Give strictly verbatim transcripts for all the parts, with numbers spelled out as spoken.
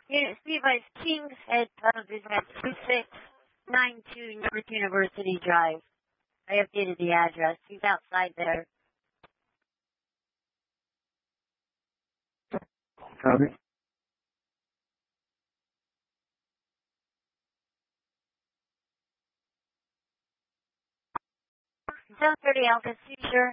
Unit Levi's King's Head Television at two six nine two North University Drive. I updated the address. He's outside there. Copy. seven thirty Alpha Seizure.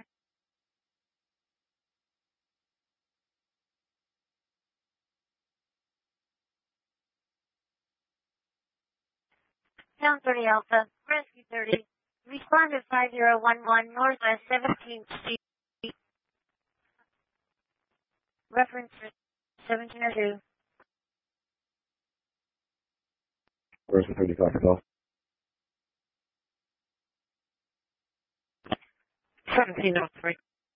seven thirty Alpha, Rescue thirty. Respond to five zero one one Northwest seventeenth Street. Reference seventeen oh two. Where's the thirty copy call? seventeen oh three.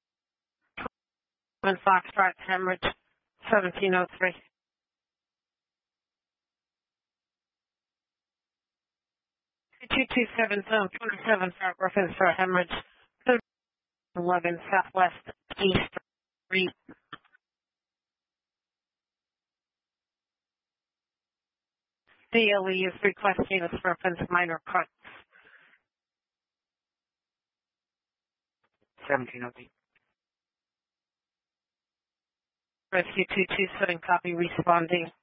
One Foxtrot Hemorrhage, seventeen oh three. two two seven zone twenty-seven for reference for hemorrhage, eleven Southwest East Street. D L E is requesting this reference minor cuts. seventeen oh three. Rescue two two seven copy responding.